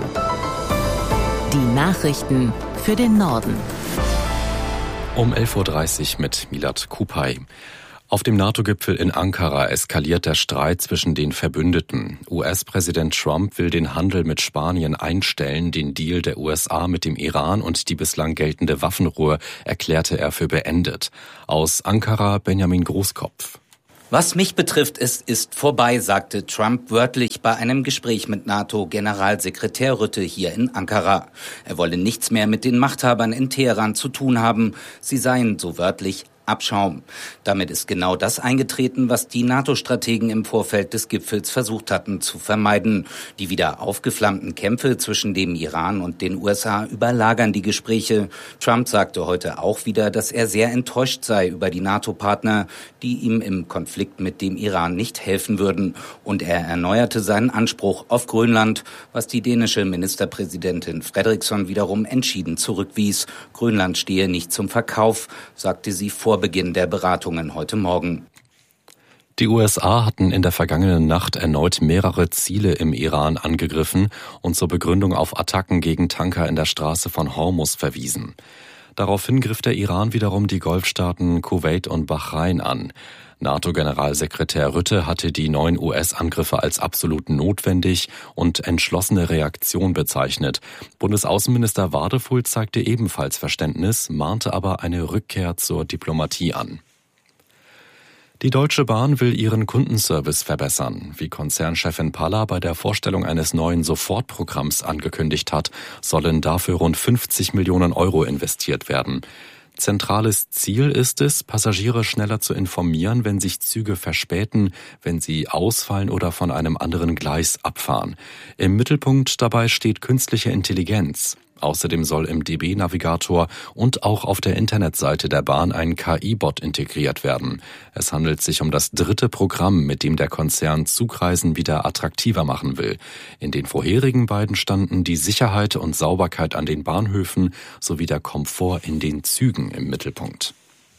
Die Nachrichten für den Norden. Um 11.30 Uhr mit Milad Kupay. Auf dem NATO-Gipfel in Ankara eskaliert der Streit zwischen den Verbündeten. US-Präsident Trump will den Handel mit Spanien einstellen. Den Deal der USA mit dem Iran und die bislang geltende Waffenruhe erklärte er für beendet. Aus Ankara Benjamin Großkopf. Was mich betrifft, es ist vorbei, sagte Trump wörtlich bei einem Gespräch mit NATO-Generalsekretär Rutte hier in Ankara. Er wolle nichts mehr mit den Machthabern in Teheran zu tun haben. Sie seien, so wörtlich, Abschaum. Damit ist genau das eingetreten, was die NATO-Strategen im Vorfeld des Gipfels versucht hatten zu vermeiden. Die wieder aufgeflammten Kämpfe zwischen dem Iran und den USA überlagern die Gespräche. Trump sagte heute auch wieder, dass er sehr enttäuscht sei über die NATO-Partner, die ihm im Konflikt mit dem Iran nicht helfen würden. Und er erneuerte seinen Anspruch auf Grönland, was die dänische Ministerpräsidentin Fredriksson wiederum entschieden zurückwies. Grönland stehe nicht zum Verkauf, sagte sie vor Beginn der Beratungen heute Morgen. Die USA hatten in der vergangenen Nacht erneut mehrere Ziele im Iran angegriffen und zur Begründung auf Attacken gegen Tanker in der Straße von Hormuz verwiesen. Daraufhin griff der Iran wiederum die Golfstaaten Kuwait und Bahrain an. NATO-Generalsekretär Rutte hatte die neuen US-Angriffe als absolut notwendig und entschlossene Reaktion bezeichnet. Bundesaußenminister Wadefuhl zeigte ebenfalls Verständnis, mahnte aber eine Rückkehr zur Diplomatie an. Die Deutsche Bahn will ihren Kundenservice verbessern. Wie Konzernchefin Palla bei der Vorstellung eines neuen Sofortprogramms angekündigt hat, sollen dafür rund 50 Millionen Euro investiert werden. Zentrales Ziel ist es, Passagiere schneller zu informieren, wenn sich Züge verspäten, wenn sie ausfallen oder von einem anderen Gleis abfahren. Im Mittelpunkt dabei steht künstliche Intelligenz. Außerdem soll im DB-Navigator und auch auf der Internetseite der Bahn ein KI-Bot integriert werden. Es handelt sich um das dritte Programm, mit dem der Konzern Zugreisen wieder attraktiver machen will. In den vorherigen beiden standen die Sicherheit und Sauberkeit an den Bahnhöfen sowie der Komfort in den Zügen im Mittelpunkt.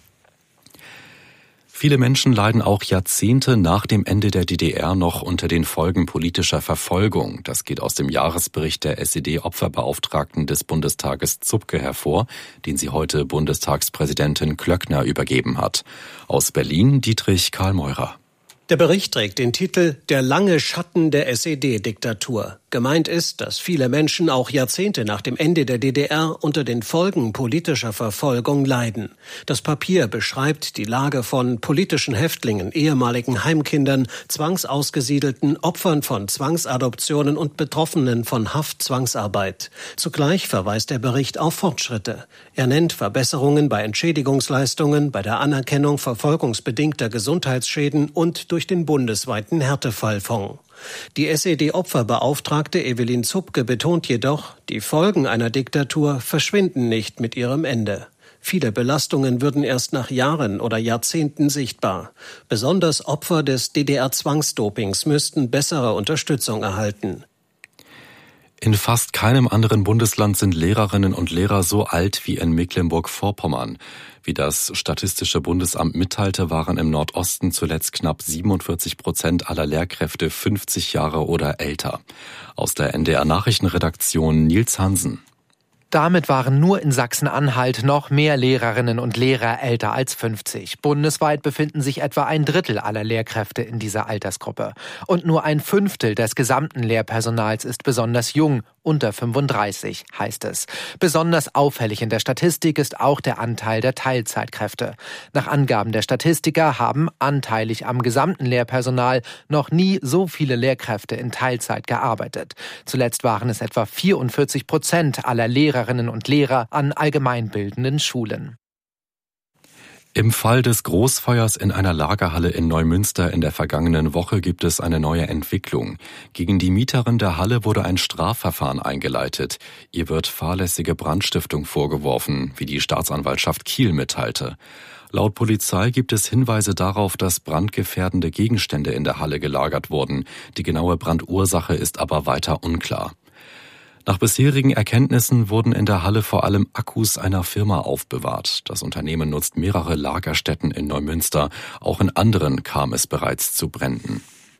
Viele Menschen leiden auch Jahrzehnte nach dem Ende der DDR noch unter den Folgen politischer Verfolgung. Das geht aus dem Jahresbericht der SED-Opferbeauftragten des Bundestages Zupke hervor, den sie heute Bundestagspräsidentin Klöckner übergeben hat. Aus Berlin Dietrich Karl-Meurer. Der Bericht trägt den Titel »Der lange Schatten der SED-Diktatur«. Gemeint ist, dass viele Menschen auch Jahrzehnte nach dem Ende der DDR unter den Folgen politischer Verfolgung leiden. Das Papier beschreibt die Lage von politischen Häftlingen, ehemaligen Heimkindern, zwangsausgesiedelten, Opfern von Zwangsadoptionen und Betroffenen von Haftzwangsarbeit. Zugleich verweist der Bericht auf Fortschritte. Er nennt Verbesserungen bei Entschädigungsleistungen, bei der Anerkennung verfolgungsbedingter Gesundheitsschäden und durch den bundesweiten Härtefallfonds. Die SED-Opferbeauftragte Evelyn Zupke betont jedoch, die Folgen einer Diktatur verschwinden nicht mit ihrem Ende. Viele Belastungen würden erst nach Jahren oder Jahrzehnten sichtbar. Besonders Opfer des DDR-Zwangsdopings müssten bessere Unterstützung erhalten. In fast keinem anderen Bundesland sind Lehrerinnen und Lehrer so alt wie in Mecklenburg-Vorpommern. Wie das Statistische Bundesamt mitteilte, waren im Nordosten zuletzt knapp 47% aller Lehrkräfte 50 Jahre oder älter. Aus der NDR-Nachrichtenredaktion Nils Hansen. Damit waren nur in Sachsen-Anhalt noch mehr Lehrerinnen und Lehrer älter als 50. Bundesweit befinden sich etwa 1/3 aller Lehrkräfte in dieser Altersgruppe. Und nur 1/5 des gesamten Lehrpersonals ist besonders jung, unter 35, heißt es. Besonders auffällig in der Statistik ist auch der Anteil der Teilzeitkräfte. Nach Angaben der Statistiker haben anteilig am gesamten Lehrpersonal noch nie so viele Lehrkräfte in Teilzeit gearbeitet. Zuletzt waren es etwa 44% aller Lehrerinnen und Lehrer an allgemeinbildenden Schulen. Im Fall des Großfeuers in einer Lagerhalle in Neumünster in der vergangenen Woche gibt es eine neue Entwicklung. Gegen die Mieterin der Halle wurde ein Strafverfahren eingeleitet. Ihr wird fahrlässige Brandstiftung vorgeworfen, wie die Staatsanwaltschaft Kiel mitteilte. Laut Polizei gibt es Hinweise darauf, dass brandgefährdende Gegenstände in der Halle gelagert wurden. Die genaue Brandursache ist aber weiter unklar. Nach bisherigen Erkenntnissen wurden in der Halle vor allem Akkus einer Firma aufbewahrt. Das Unternehmen nutzt mehrere Lagerstätten in Neumünster. Auch in anderen kam es bereits zu Bränden.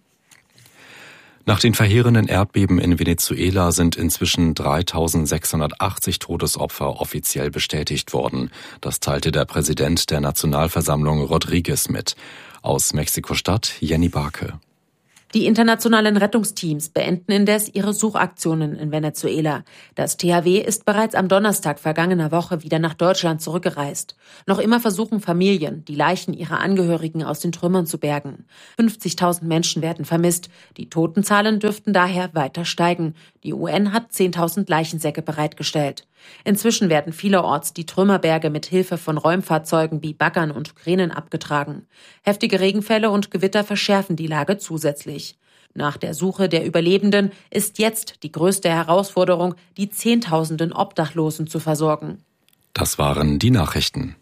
Nach den verheerenden Erdbeben in Venezuela sind inzwischen 3.680 Todesopfer offiziell bestätigt worden. Das teilte der Präsident der Nationalversammlung Rodriguez mit. Aus Mexiko-Stadt Jenny Barke. Die internationalen Rettungsteams beenden indes ihre Suchaktionen in Venezuela. Das THW ist bereits am Donnerstag vergangener Woche wieder nach Deutschland zurückgereist. Noch immer versuchen Familien, die Leichen ihrer Angehörigen aus den Trümmern zu bergen. 50.000 Menschen werden vermisst. Die Totenzahlen dürften daher weiter steigen. Die UN hat 10.000 Leichensäcke bereitgestellt. Inzwischen werden vielerorts die Trümmerberge mit Hilfe von Räumfahrzeugen wie Baggern und Kränen abgetragen. Heftige Regenfälle und Gewitter verschärfen die Lage zusätzlich. Nach der Suche der Überlebenden ist jetzt die größte Herausforderung, die Zehntausenden Obdachlosen zu versorgen. Das waren die Nachrichten.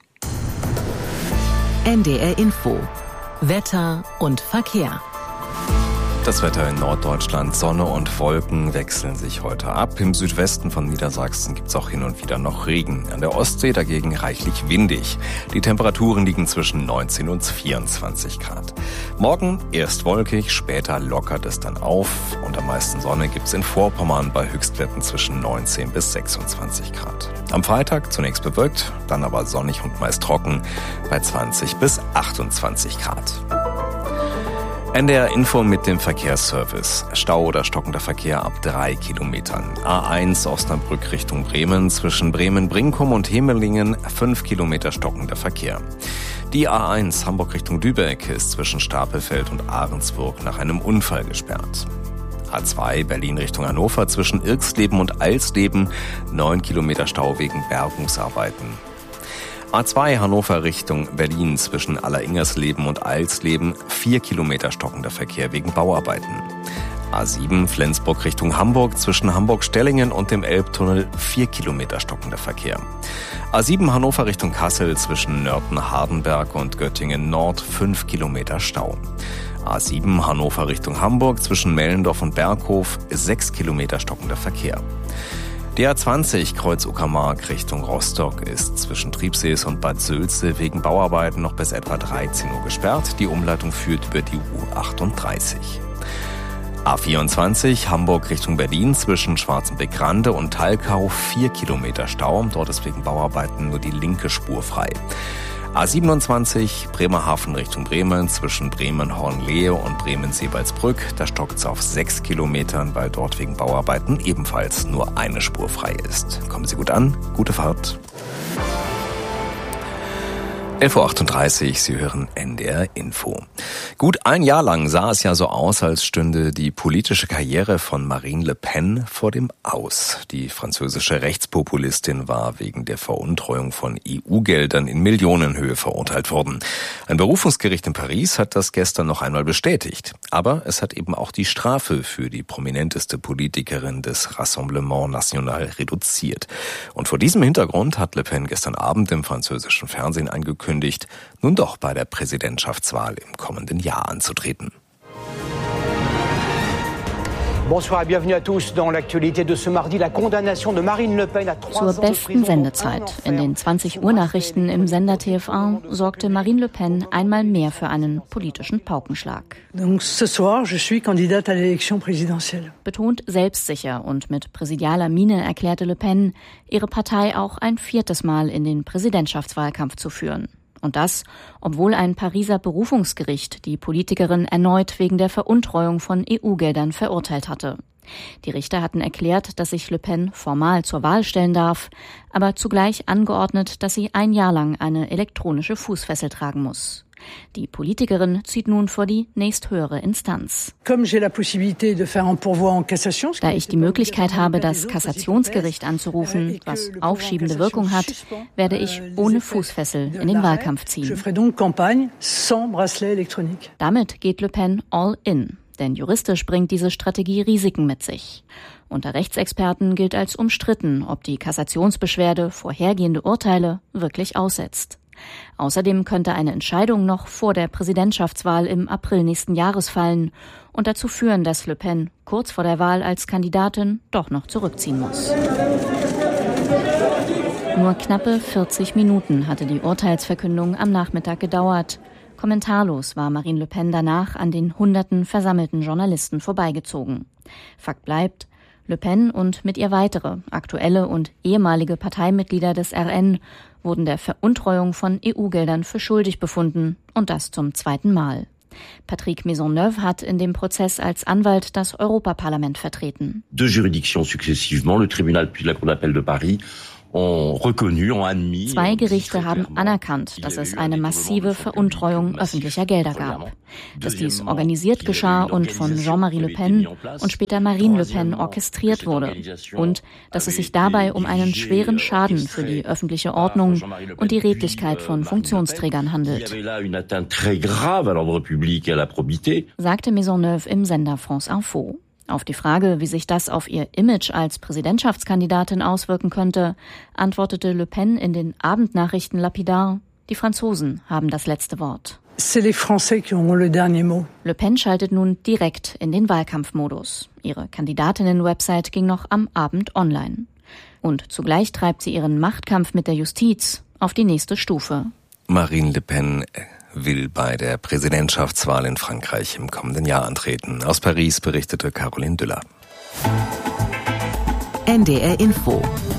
NDR Info. Wetter und Verkehr. Das Wetter in Norddeutschland, Sonne und Wolken wechseln sich heute ab. Im Südwesten von Niedersachsen gibt's auch hin und wieder noch Regen. An der Ostsee dagegen reichlich windig. Die Temperaturen liegen zwischen 19 und 24 Grad. Morgen erst wolkig, später lockert es dann auf. Und am meisten Sonne gibt's in Vorpommern bei Höchstwerten zwischen 19 bis 26 Grad. Am Freitag zunächst bewölkt, dann aber sonnig und meist trocken bei 20 bis 28 Grad. NDR Info mit dem Verkehrsservice. Stau oder stockender Verkehr ab 3 Kilometern. A1 Osnabrück Richtung Bremen. Zwischen Bremen-Brinkum und Hemelingen 5 Kilometer stockender Verkehr. Die A1 Hamburg Richtung Lübeck ist zwischen Stapelfeld und Ahrensburg nach einem Unfall gesperrt. A2 Berlin Richtung Hannover zwischen Irxleben und Alsleben 9 Kilometer Stau wegen Bergungsarbeiten. A2 Hannover Richtung Berlin zwischen Alleringsersleben und Alsleben 4 Kilometer stockender Verkehr wegen Bauarbeiten. A7 Flensburg Richtung Hamburg zwischen Hamburg-Stellingen und dem Elbtunnel 4 Kilometer stockender Verkehr. A7 Hannover Richtung Kassel zwischen Nörten-Hardenberg und Göttingen Nord 5 Kilometer Stau. A7 Hannover Richtung Hamburg zwischen Mellendorf und Berghof 6 Kilometer stockender Verkehr. Die A20 Kreuz Uckermark Richtung Rostock ist zwischen Triebsees und Bad Sülze wegen Bauarbeiten noch bis etwa 13 Uhr gesperrt. Die Umleitung führt über die U38. A24 Hamburg Richtung Berlin zwischen Schwarzenbeck-Rande und Talkau 4 Kilometer Stau. Dort ist wegen Bauarbeiten nur die linke Spur frei. A27 Bremerhaven Richtung Bremen zwischen Bremen-Hornlehe und Bremen-Seebaldsbrück. Da stockt es auf 6 Kilometern, weil dort wegen Bauarbeiten ebenfalls nur eine Spur frei ist. Kommen Sie gut an, gute Fahrt. 11.38 Uhr, Sie hören NDR Info. Gut ein Jahr lang sah es ja so aus, als stünde die politische Karriere von Marine Le Pen vor dem Aus. Die französische Rechtspopulistin war wegen der Veruntreuung von EU-Geldern in Millionenhöhe verurteilt worden. Ein Berufungsgericht in Paris hat das gestern noch einmal bestätigt. Aber es hat eben auch die Strafe für die prominenteste Politikerin des Rassemblement National reduziert. Und vor diesem Hintergrund hat Le Pen gestern Abend im französischen Fernsehen angekündigt, nun doch bei der Präsidentschaftswahl im kommenden Jahr anzutreten. Bonsoir et bienvenue à tous dans l'actualité de ce mardi. La condamnation de Marine Le Pen à 3 ans de Zur besten Sendezeit. In den 20-Uhr-Nachrichten im Sender TF1 sorgte Marine Le Pen einmal mehr für einen politischen Paukenschlag. Donc ce soir, je suis candidate à l'élection présidentielle. Betont selbstsicher und mit präsidialer Miene erklärte Le Pen, ihre Partei auch ein 4. Mal in den Präsidentschaftswahlkampf zu führen. Und das, obwohl ein Pariser Berufungsgericht die Politikerin erneut wegen der Veruntreuung von EU-Geldern verurteilt hatte. Die Richter hatten erklärt, dass sich Le Pen formal zur Wahl stellen darf, aber zugleich angeordnet, dass sie ein Jahr lang eine elektronische Fußfessel tragen muss. Die Politikerin zieht nun vor die nächsthöhere Instanz. Da ich die Möglichkeit habe, das Kassationsgericht anzurufen, was aufschiebende Wirkung hat, werde ich ohne Fußfessel in den Wahlkampf ziehen. Damit geht Le Pen all in, denn juristisch bringt diese Strategie Risiken mit sich. Unter Rechtsexperten gilt als umstritten, ob die Kassationsbeschwerde vorhergehende Urteile wirklich aussetzt. Außerdem könnte eine Entscheidung noch vor der Präsidentschaftswahl im April nächsten Jahres fallen und dazu führen, dass Le Pen kurz vor der Wahl als Kandidatin doch noch zurückziehen muss. Nur knappe 40 Minuten hatte die Urteilsverkündung am Nachmittag gedauert. Kommentarlos war Marine Le Pen danach an den hunderten versammelten Journalisten vorbeigezogen. Fakt bleibt, Le Pen und mit ihr weitere, aktuelle und ehemalige Parteimitglieder des RN wurden der Veruntreuung von EU-Geldern für schuldig befunden und das zum 2. Mal. Patrick Maisonneuve hat in dem Prozess als Anwalt das Europaparlament vertreten. 2 juridictions successivement, le tribunal puis la Cour d'appel de Paris, ont reconnu, ont admis. 2 Gerichte haben anerkannt, dass es eine massive Veruntreuung öffentlicher Gelder gab. Dass dies organisiert geschah und von Jean-Marie Le Pen und später Marine Le Pen orchestriert wurde. Und dass es sich dabei um einen schweren Schaden für die öffentliche Ordnung und die Redlichkeit von Funktionsträgern handelt, sagte Maisonneuve im Sender France Info. Auf die Frage, wie sich das auf ihr Image als Präsidentschaftskandidatin auswirken könnte, antwortete Le Pen in den Abendnachrichten lapidar: Die Franzosen haben das letzte Wort. Le Pen schaltet nun direkt in den Wahlkampfmodus. Ihre Kandidatinnen-Website ging noch am Abend online. Und zugleich treibt sie ihren Machtkampf mit der Justiz auf die nächste Stufe. Marine Le Pen will bei der Präsidentschaftswahl in Frankreich im kommenden Jahr antreten. Aus Paris berichtete Caroline Düller. NDR Info.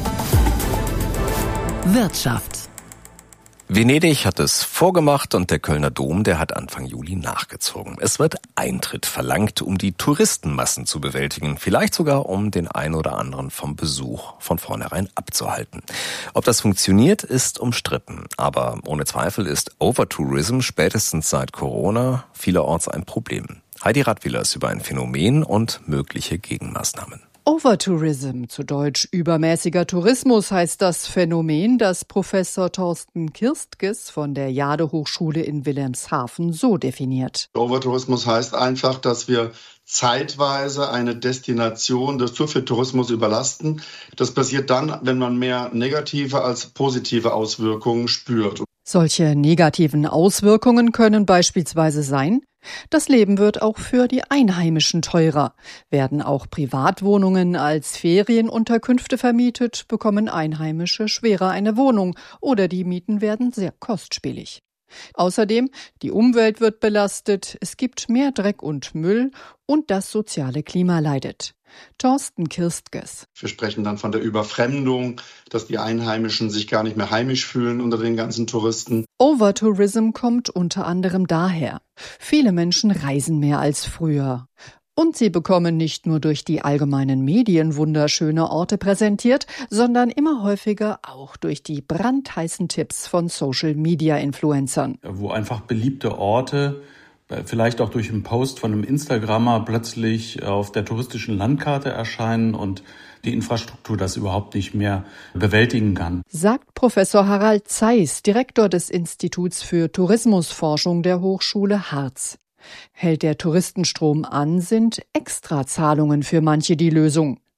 Wirtschaft. Venedig hat es vorgemacht und der Kölner Dom, der hat Anfang Juli nachgezogen. Es wird Eintritt verlangt, um die Touristenmassen zu bewältigen, vielleicht sogar um den einen oder anderen vom Besuch von vornherein abzuhalten. Ob das funktioniert, ist umstritten. Aber ohne Zweifel ist Overtourism spätestens seit Corona vielerorts ein Problem. Heidi Radwilers über ein Phänomen und mögliche Gegenmaßnahmen. Overtourism, zu Deutsch übermäßiger Tourismus, heißt das Phänomen, das Professor Thorsten Kirstges von der Jade-Hochschule in Wilhelmshaven so definiert. Overtourismus heißt einfach, dass wir zeitweise eine Destination durch zu viel Tourismus überlasten. Das passiert dann, wenn man mehr negative als positive Auswirkungen spürt. Solche negativen Auswirkungen können beispielsweise sein: Das Leben wird auch für die Einheimischen teurer. Werden auch Privatwohnungen als Ferienunterkünfte vermietet, bekommen Einheimische schwerer eine Wohnung oder die Mieten werden sehr kostspielig. Außerdem, die Umwelt wird belastet, es gibt mehr Dreck und Müll und das soziale Klima leidet. Thorsten Kirstges. Wir sprechen dann von der Überfremdung, dass die Einheimischen sich gar nicht mehr heimisch fühlen unter den ganzen Touristen. Overtourism kommt unter anderem daher: Viele Menschen reisen mehr als früher. Und sie bekommen nicht nur durch die allgemeinen Medien wunderschöne Orte präsentiert, sondern immer häufiger auch durch die brandheißen Tipps von Social-Media-Influencern. Wo einfach beliebte Orte, vielleicht auch durch einen Post von einem Instagrammer, plötzlich auf der touristischen Landkarte erscheinen und die Infrastruktur das überhaupt nicht mehr bewältigen kann. Sagt Professor Harald Zeiss, Direktor des Instituts für Tourismusforschung der Hochschule Harz. Hält der Touristenstrom an, sind Extrazahlungen für manche die Lösung.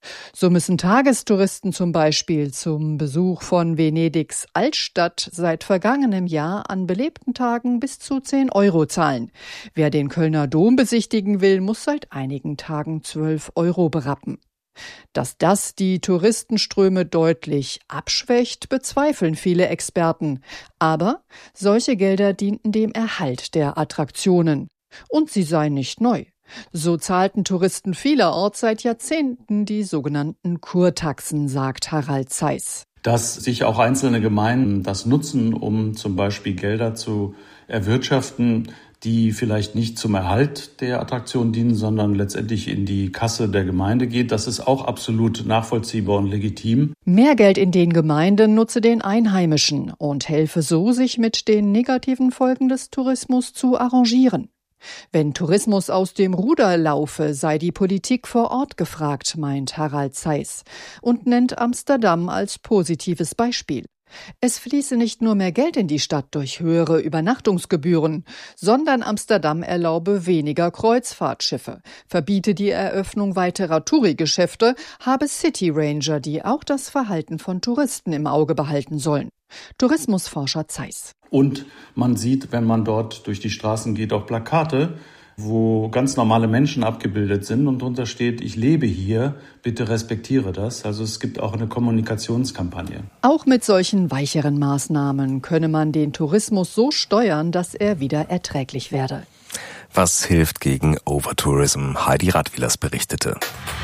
So müssen Tagestouristen zum Beispiel zum Besuch von Venedigs Altstadt seit vergangenem Jahr an belebten Tagen bis zu 10 € zahlen. Wer den Kölner Dom besichtigen will, muss seit einigen Tagen 12 € berappen. Dass das die Touristenströme deutlich abschwächt, bezweifeln viele Experten. Aber solche Gelder dienten dem Erhalt der Attraktionen. Und sie seien nicht neu. So zahlten Touristen vielerorts seit Jahrzehnten die sogenannten Kurtaxen, sagt Harald Zeiss. Dass sich auch einzelne Gemeinden das nutzen, um zum Beispiel Gelder zu erwirtschaften, die vielleicht nicht zum Erhalt der Attraktion dienen, sondern letztendlich in die Kasse der Gemeinde geht, das ist auch absolut nachvollziehbar und legitim. Mehr Geld in den Gemeinden nutze den Einheimischen und helfe so, sich mit den negativen Folgen des Tourismus zu arrangieren. Wenn Tourismus aus dem Ruder laufe, sei die Politik vor Ort gefragt, meint Harald Zeiss und nennt Amsterdam als positives Beispiel. Es fließe nicht nur mehr Geld in die Stadt durch höhere Übernachtungsgebühren, sondern Amsterdam erlaube weniger Kreuzfahrtschiffe, verbiete die Eröffnung weiterer Touri-Geschäfte, habe City Ranger, die auch das Verhalten von Touristen im Auge behalten sollen. Tourismusforscher Zeiss. Und man sieht, wenn man dort durch die Straßen geht, auch Plakate, wo ganz normale Menschen abgebildet sind und drunter steht, ich lebe hier, bitte respektiere das. Also es gibt auch eine Kommunikationskampagne. Auch mit solchen weicheren Maßnahmen könne man den Tourismus so steuern, dass er wieder erträglich werde. Was hilft gegen Overtourism? Heidi Radwilers berichtete.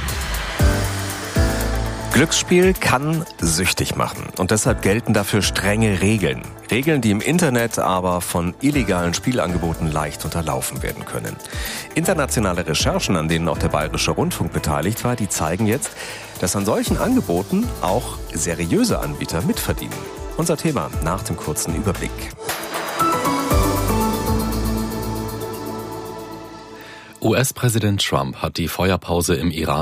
Glücksspiel kann süchtig machen und deshalb gelten dafür strenge Regeln. Regeln, die im Internet aber von illegalen Spielangeboten leicht unterlaufen werden können. Internationale Recherchen, an denen auch der Bayerische Rundfunk beteiligt war, die zeigen jetzt, dass an solchen Angeboten auch seriöse Anbieter mitverdienen. Unser Thema nach dem kurzen Überblick. US-Präsident Trump hat die Feuerpause im Iran